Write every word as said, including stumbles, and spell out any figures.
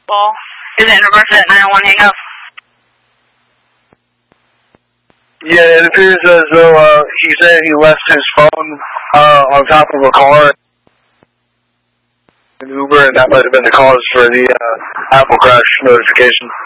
Well, is it in reverse at nine one one hang up? Yeah, it appears as though uh, he said he left his phone uh, on top of a car in Uber, and that might have been the cause for the uh, Apple crash notification.